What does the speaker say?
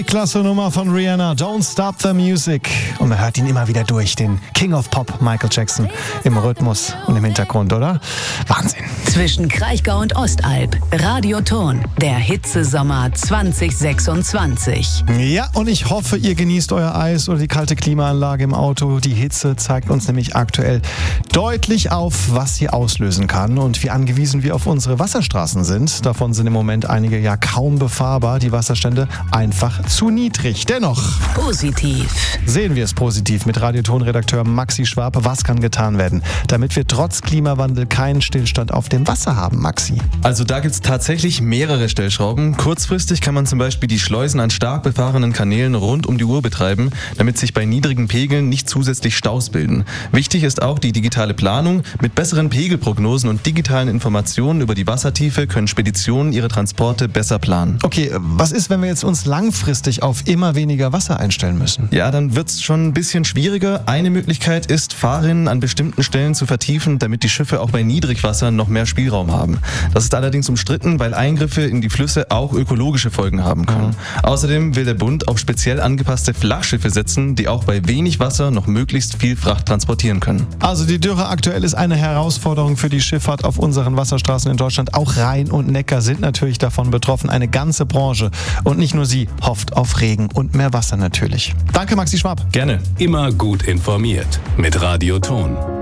Klasse Nummer von Rihanna, Don't Stop the Music. Und man hört ihn immer wieder durch, den King of Pop, Michael Jackson, im Rhythmus und im Hintergrund, oder? Wahnsinn. Zwischen Kraichgau und Ostalb, Radioton, der Hitzesommer 2026. Ja, und ich hoffe, ihr genießt euer Eis oder die kalte Klimaanlage im Auto. Die Hitze zeigt uns nämlich aktuell deutlich auf, was sie auslösen kann und wie angewiesen wir auf unsere Wasserstraßen sind. Davon sind im Moment einige ja kaum befahrbar, die Wasserstände einfach zu niedrig. Dennoch Positiv. Sehen wir es positiv mit Radioton-Redakteur Maxi Schwab. Was kann getan werden, damit wir trotz Klimawandel keinen Stillstand auf dem Wasser haben, Maxi? Also da gibt es tatsächlich mehrere Stellschrauben. Kurzfristig kann man zum Beispiel die Schleusen an stark befahrenen Kanälen rund um die Uhr betreiben, damit sich bei niedrigen Pegeln nicht zusätzlich Staus bilden. Wichtig ist auch die digitale Planung. Mit besseren Pegelprognosen und digitalen Informationen über die Wassertiefe können Speditionen ihre Transporte besser planen. Okay, was ist, wenn wir jetzt uns langfristig auf immer weniger Wasser einstellen müssen? Ja, dann wird es schon ein bisschen schwieriger. Eine Möglichkeit ist, Fahrrinnen an bestimmten Stellen zu vertiefen, damit die Schiffe auch bei Niedrigwasser noch mehr Spielraum haben. Das ist allerdings umstritten, weil Eingriffe in die Flüsse auch ökologische Folgen haben können. Außerdem will der Bund auf speziell angepasste Flachschiffe setzen, die auch bei wenig Wasser noch möglichst viel Fracht transportieren können. Also die Dürre aktuell ist eine Herausforderung für die Schifffahrt auf unseren Wasserstraßen in Deutschland. Auch Rhein und Neckar sind natürlich davon betroffen. Eine ganze Branche. Und nicht nur sie hofft auf Regen und mehr Wasser natürlich. Danke, Maxi Schwab. Gerne. Immer gut informiert mit Radioton.